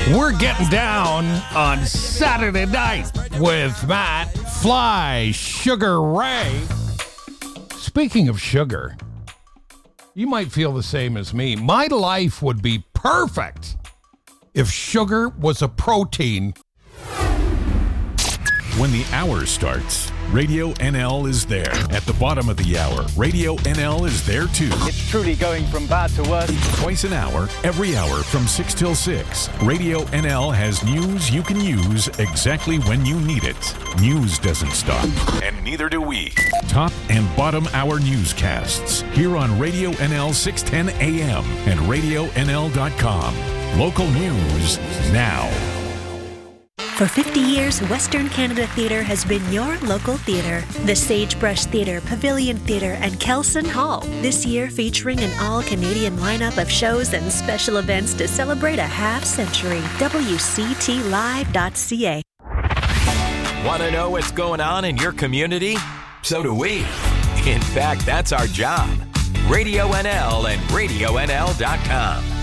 We're getting down on Saturday night with Matt Fly Sugar Ray. Speaking of sugar, you might feel the same as me. My life would be perfect if sugar was a protein. When the hour starts, Radio NL is there. At the bottom of the hour, Radio NL is there too. It's truly going from bad to worse. Twice an hour, every hour from 6 till 6. Radio NL has news you can use exactly when you need it. News doesn't stop, and neither do we. Top and bottom hour newscasts here on Radio NL 610 AM and RadioNL.com. Local news now. For 50 years, Western Canada Theatre has been your local theatre. The Sagebrush Theatre, Pavilion Theatre, and Kelson Hall. This year featuring an all-Canadian lineup of shows and special events to celebrate a half-century. WCTLive.ca. Want to know what's going on in your community? So do we. In fact, that's our job. Radio NL and RadioNL.com.